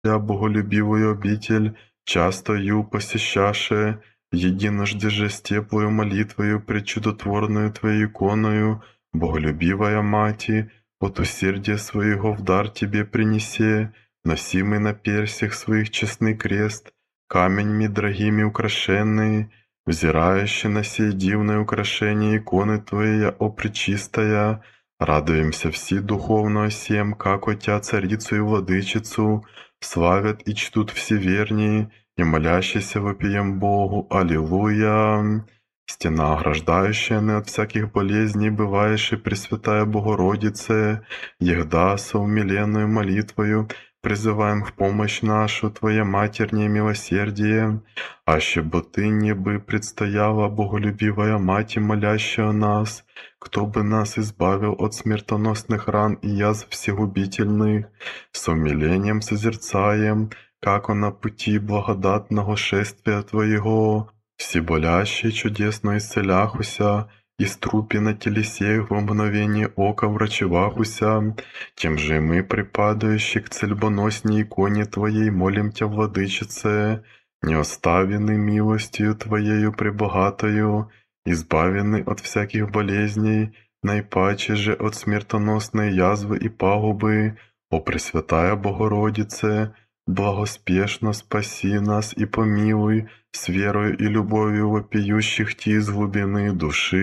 Я боголюбивую обитель, частою посещаше, единожды же с теплою молитвою пред чудотворною Твоей иконою, боголюбивая Мати, от усердия своего в дар Тебе принесе, носимый на персях своих честный крест, каменьми дорогими украшенный, взирающий на сей дивное украшение иконы Твоей, о Пречистая, радуемся все духовно всем, как Отя Царицу и Владычицу, славят и чтут все верние, и молящиеся вопием Богу. Аллилуйя! Стена, ограждающая от всяких болезней, бываешь и Пресвятая Богородице, егда со умиленную молитвою призываем в помощь нашу Твоя матернее милосердие, аще бы Ты не бы предстояла, боголюбивая Мать, молящая нас, кто бы нас избавил от смертоносных ран и язв всегубительных, с умилением созерцаем, как он на пути благодатного шествия Твоего, всеболящий чудесно исцеляхуся, и струпи на телесех во мгновение ока врачевахуся, тем же и мы, припадающие к цельбоносней иконе Твоей, молим Тя, Владычице, не оставены милостью Твоею пребогатою, избавены от всяких болезней, наипаче же от смертоносной язвы и пагубы, о Пресвятая Богородице, благоспешно спаси нас и помилуй с верою и любовью вопиющих Ти из глубины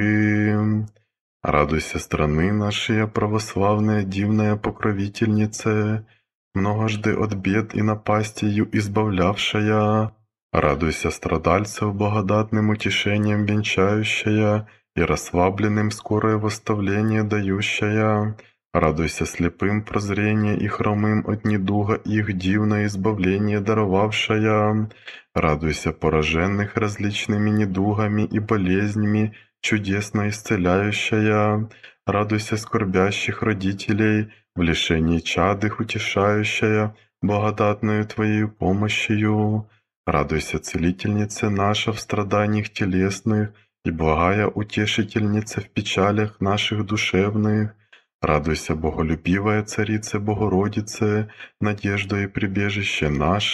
души. Радуйся, страны нашей, православная дивная покровительнице, многожды от бед и напастью избавлявшая. Радуйся, страдальцев благодатным утешением венчающая и расслабленным скорое восставление дающая. Радуйся слепым прозрение и хромым от недуга их дивное избавление даровавшая. Радуйся пораженных различными недугами и болезнями, чудесно исцеляющая. Радуйся скорбящих родителей, в лишении чад их утешающая, благодатную Твоею помощью. Радуйся, целительница наша в страданиях телесных и благая утешительница в печалях наших душевных. Радуйся, боголюбивая Царица Богородице, надежда и прибежище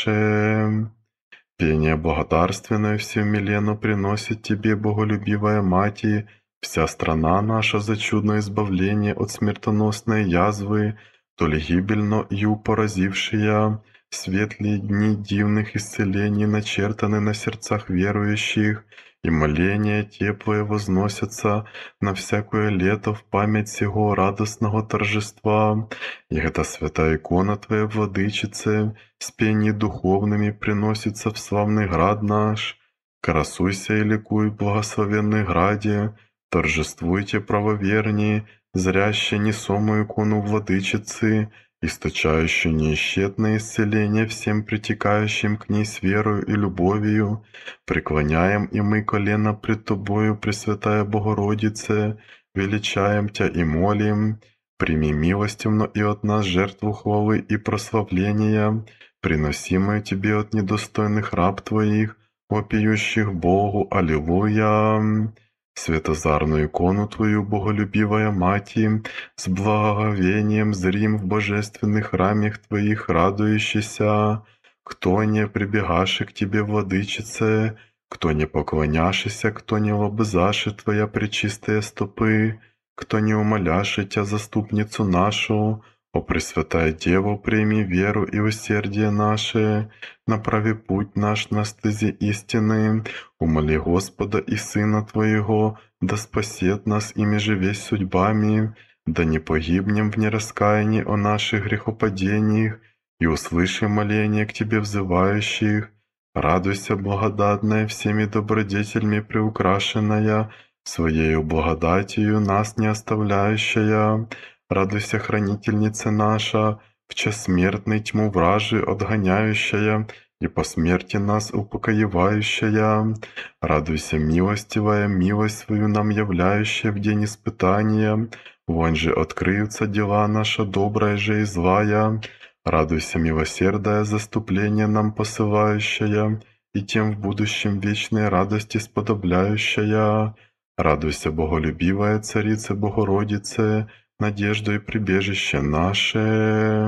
наше. Пение благодарственное всеумиленно приносит Тебе, боголюбивая Мати, вся страна наша за чудное избавление от смертоносной язвы, то ли гибельно ю поразившая, светлые дни дивных исцелений начертаны на сердцах верующих, и моления теплые возносятся на всякое лето в память сего радостного торжества. И эта святая икона Твоя, Владычице, с пенией духовными приносится в славный град наш. Красуйся и ликуй, благословенный граде, торжествуйте правовернее, зряще несомую икону Владычицы, источающую неисчетное исцеление всем притекающим к ней с верою и любовью. Преклоняем и мы колено пред Тобою, Пресвятая Богородице, величаем Тя и молим. Прими милостивно и от нас жертву хвалы и прославления, приносимую Тебе от недостойных раб Твоих, вопиющих Богу. Аллилуйя! Светозарную икону Твою, боголюбивая Мати, с благоговением зрим в божественных храмах Твоих радующийся, кто не прибегаши к Тебе, Владычице, кто не поклоняшися, кто не лобзаши Твоя пречистые стопы, кто не умоляши Тя, заступницу нашу, о Пресвятая Дева, прими веру и усердие наше, направи путь наш на стези истины, умоли Господа и Сына Твоего, да спасет нас ими же весь судьбами, да не погибнем в нераскаянии о наших грехопадениях, и услышим моление к Тебе взывающих. Радуйся, благодатная, всеми добродетелями приукрашенная, Своею благодатью нас не оставляющая. Радуйся, хранительница наша, в час смертный тьму вражию отгоняющая и по смерти нас упокоивающая. Радуйся, милостивая, милость свою нам являющая в день испытания. Вон же открыются дела наша добрая же и злая. Радуйся, милосердное заступление нам посылающая, и тем в будущем вечной радости сподобляющая. Радуйся, боголюбивая Царица Богородице, надежда и прибежище наше.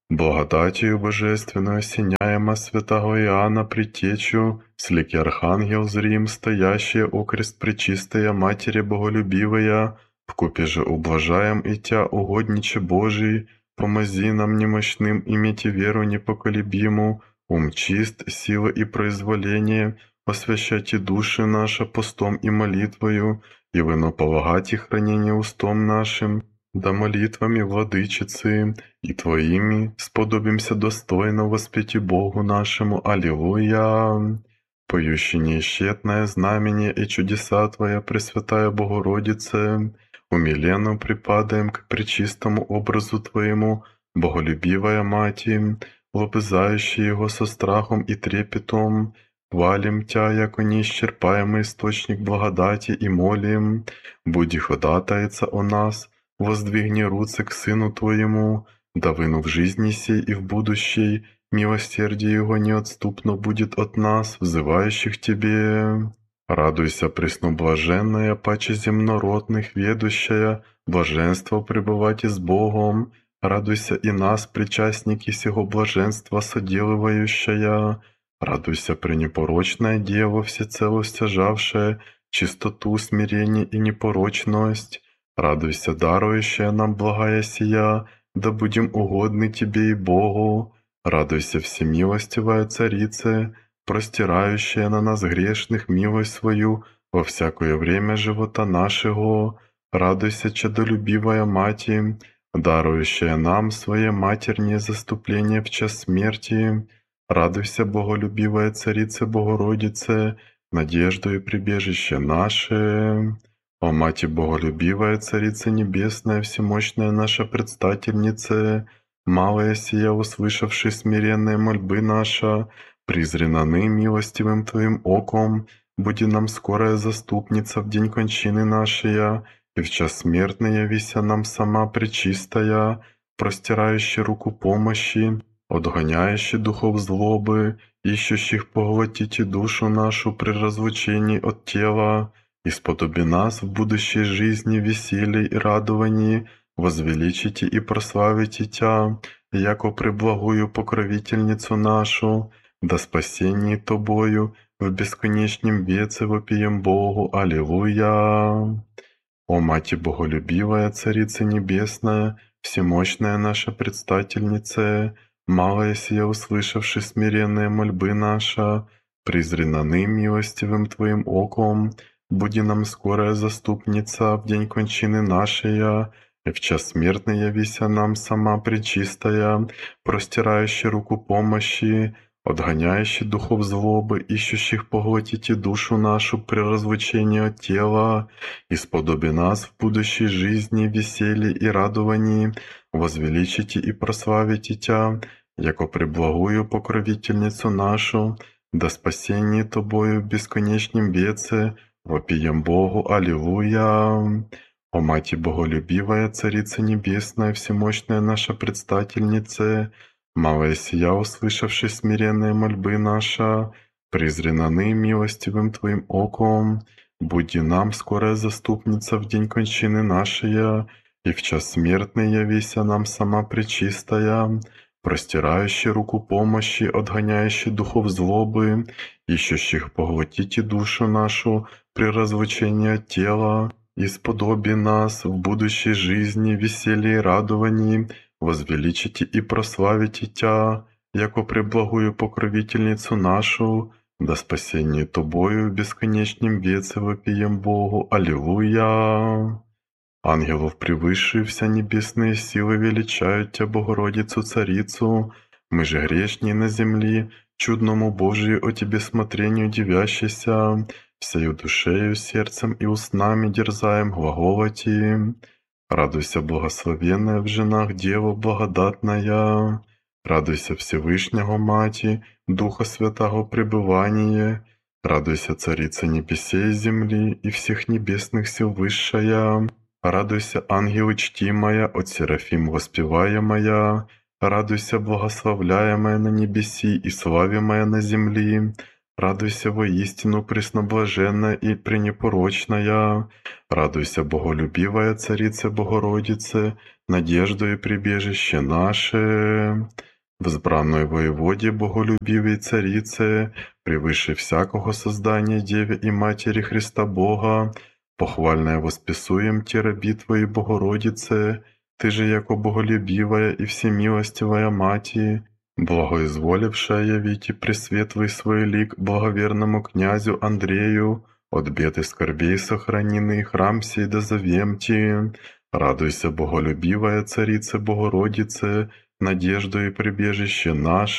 Благодатью божественную осеняема святого Иоанна Предтечу, слики архангел зрим, стоящие окрест пречистая Матери Боголюбивая, вкупе же ублажаем и Тя, угодниче Божий, помози нам немощным иметь веру непоколебиму, ум чист, сила и произволение, освящайте души наши постом и молитвою, и выно полагать и хранение устом нашим, да молитвами владычицы и Твоими сподобимся достойно воспети Богу нашему. Аллилуйя! Поющий неисчетное знамение и чудеса Твоя, Пресвятая Богородице, умиленно припадаем к пречистому образу Твоему, Боголюбивая Мати, лобызающая Его со страхом и трепетом, хвалим Тя, яко неисчерпаемый источник благодати, и молим, буди ходатайца о нас, воздвигни руцы к Сыну Твоему, да выну в жизни сей и в будущей, милосердие Его неотступно будет от нас, взывающих Тебе. Радуйся, пресноблаженная, паче земнородных, ведущая, блаженство пребывать и с Богом. Радуйся и нас, причастники сего блаженства, соделывающая. Радуйся, пренепорочная Дева, всецело стяжавшая чистоту, смирение и непорочность. Радуйся, дарующая нам благая сия, да будем угодны Тебе и Богу. Радуйся, всемилостивая Царице, простирающая на нас грешных милость свою во всякое время живота нашего. Радуйся, чадолюбивая Мати, дарующая нам свое матернее заступление в час смерти. Радуйся, боголюбивая Царице Богородице, надежду и прибежище наше. О Мати Боголюбивая, Царица Небесная, всемощная наша Предстательница, малая сия, услышавши смиренные мольбы наша, призрена милостивым Твоим оком, буди нам скорая заступница в день кончины нашей, и в час смертный явися нам сама Пречистая, простирающая руку помощи, отгоняющий духов злобы, ищущих поглотить и душу нашу при разлучении от тела, и сподоби нас в будущей жизни, веселье и радовании, возвеличите и прославите Тя, яко преблагую покровительницу нашу, да спасении Тобою в бесконечном веце вопием Богу. Аллилуйя! О Мати Боголюбивая, Царица Небесная, всемощная наша Предстательница, малая сия, услышавши смиренные мольбы наша, призрена милостивым Твоим оком, буди нам скорая заступница в день кончины нашей, и в час смертный явися нам сама Пречистая, простирающая руку помощи, отгоняющий духов злобы, ищущих поглотить и душу нашу при разлучении от тела, и сподоби нас в будущей жизни, веселье и радовании, возвеличите и прославите Тя, яко преблагую покровительницу нашу, до спасения Тобою в бесконечном веце, вопием Богу. Аллилуйя! О Мати Боголюбивая, Царица Небесная, всемощная наша Предстательница, малая сия, услышавши смиренные мольбы наша, призрена милостивым Твоим оком, буди нам скорая заступница в день кончины нашей, и в час смертный явися нам сама Пречистая, простирающая руку помощи, отгоняющий духов злобы, ищущих поглотить и душу нашу при разлучении от тела, и сподоби нас в будущей жизни, веселье и радовании, возвеличите и прославите Тя, яко преблагую покровительницу нашу, до спасения Тобою в бесконечном веце вопием Богу. Аллилуйя! Ангелов превыше вся небесные силы величают Тя, Богородицу Царицу, мы же грешние на земли, чудному Божию о Тебе смотрению дивящийся, всею душею, сердцем и устнами дерзаем глаголати. Радуйся, благословенная в женах Дева благодатная, радуйся Всевышнего Мати, Духа Святого пребывание, радуйся Царица небесей и земли и всех небесных сил высшая, радуйся, ангелы чтимая, от Серафим воспеваемая, радуйся, благословляемая на небеси и славимая на земли, Радуйся воистину пресноблаженная и пренепорочная. Радуйся, боголюбивая Царица Богородице, надежду и прибежище наше. Взбранной воеводе, боголюбивой Царице, превыше всякого создания Деве и Матери Христа Бога, похвальное восписуем те раби Твои, Богородице, Ты же, яко боголюбивая и всемилостивая Мати, благоизволившая явить и пресветлый свой лик благоверному князю Андрею, от бед и скорбей сохраненный храм сей дозовемти. Радуйся, боголюбивая Царица Богородице, надежду и прибежище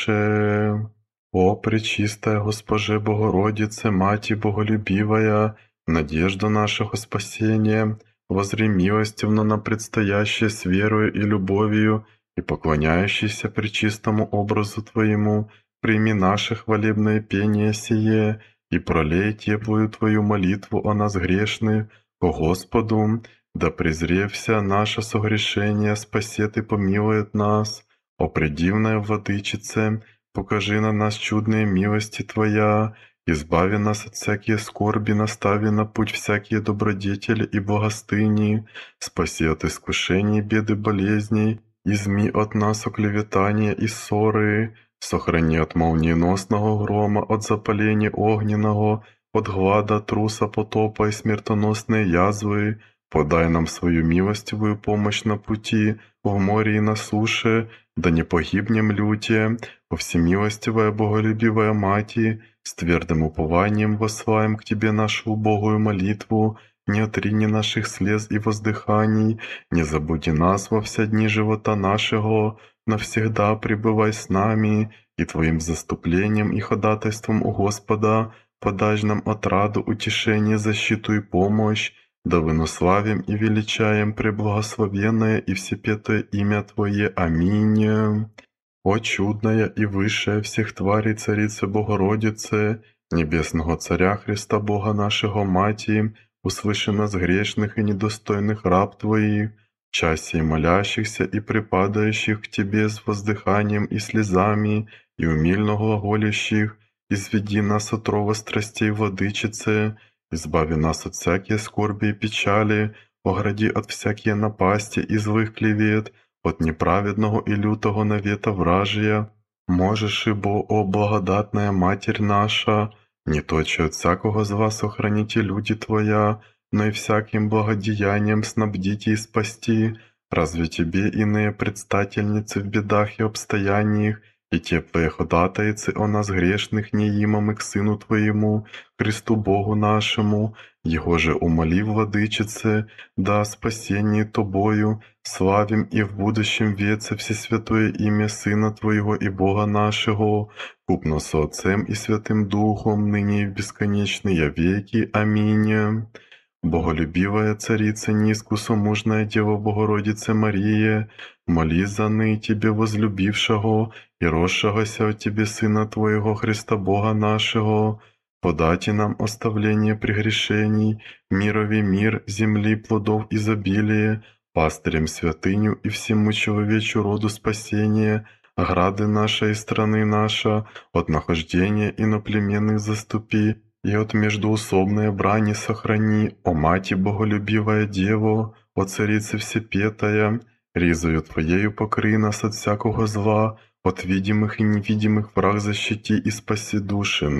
наше. О, пречистая Госпоже Богородице, Мати Боголюбивая, надежда нашего спасения, возри милостивно на предстоящее с верою и любовью, и поклоняющийся пречистому образу Твоему, прими наше хвалебное пение сие, и пролей теплую Твою молитву о нас грешных, ко Господу, да презрев вся наше согрешение, спасет и помилует нас. О предивная Владычице, покажи на нас чудные милости Твоя, избави нас от всякие скорби, настави на путь всякие добродетели и благостыни, спаси от искушений, беды, болезней, изми от нас оклеветания и ссоры, сохрани от молниеносного грома, от запаления огненного, от глада, труса, потопа и смертоносной язвы. Подай нам свою милостивую помощь на пути, в море и на суше, да не погибнем люте, о всемилостивая боголюбивая Мати, с твердым упованием вослаем к Тебе нашу убогую молитву, не отрини наших слез и воздыханий, не забуди нас во все дни живота нашего, навсегда пребывай с нами, и Твоим заступлением и ходатайством у Господа подай нам отраду, утешение, защиту и помощь, да вынославим и величаем преблагословенное и всепетое имя Твое. Аминь. О чудная и высшая всех тварей Царица Богородице, Небесного Царя Христа Бога нашего Мати, услыши нас грешных и недостойных раб Твоих, чаще молящихся и припадающих к Тебе с воздыханием и слезами, и умильно глаголящих, изведи нас от рова страстей Владычице, избави нас от всякие скорби и печали, огради от всякие напасти и злых клевет, от неправедного и лютого навета вражия. Можешь, ибо, о благодатная Матерь наша, не точи от всякого зла сохраните люди Твоя, но и всяким благодеянием снабдите и спасти. Разве Тебе иные предстательницы в бедах и обстояниях, и теплые ходатайцы о нас грешных неимом и к Сыну Твоему, Христу Богу нашему, Его же умоли, Владычице, да о спасении Тобою, славим и в будущем веце всесвятое имя Сына Твоего и Бога нашего, купно со Отцем и Святым Духом, ныне и в бесконечные веки. Аминь. Боголюбивая Царица, неискусомужная Дева Богородице Мария, моли за ны Тебе возлюбившего и росшегося от Тебе Сына Твоего Христа Бога нашего, подати нам оставление прегрешений, мирови мир, земли плодов изобилие, пастырем святыню и всему человечу роду спасение, ограды наша и страны наша, от нахождения иноплеменных заступи, и от междоусобной брани сохрани, о Мати Боголюбивая Дево, о Царице Всепетая, ризою Твоею покрый нас от всякого зла, от видимых и невидимых враг защити и спаси души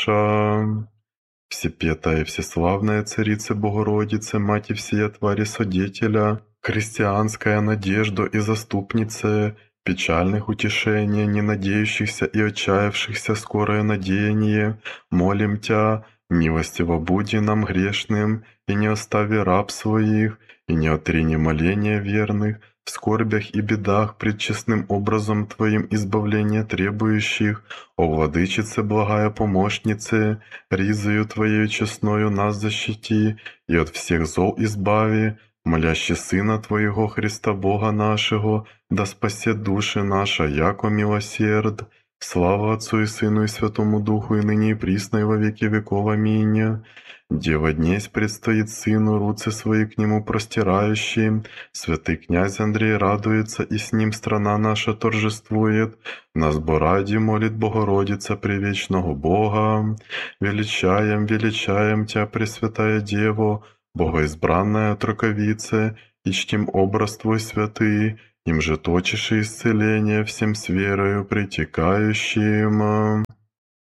наша. Всепетая и всеславная Царица Богородице, Мати всея твари Содетеля, христианская надежда и заступница, печальных утешения, не надеющихся и отчаявшихся скорое надеяние, молим Тя, милостиво буди нам грешным, и не остави раб своих, и не отрини моления верных, в скорбях и бедах пред честным образом Твоим избавления требующих, о Владычице благая помощнице, ризою Твоею честною нас защити, и от всех зол избави, моляще Сына Твоего Христа Бога нашего, да спасет души наша, яко милосерд. Слава Отцу и Сыну и Святому Духу, и ныне и присно, и во веки веков. Аминь. Дева днесь предстоит Сыну, руцы свои к Нему простирающие. Святый князь Андрей радуется, и с ним страна наша торжествует. Нас ради молит Богородица Превечного Бога. Величаем, величаем Тя, Пресвятая Дево, Богоизбранная Троковице, и чтим образ Твой святый, им же точишь исцеление всем с верою притекающим.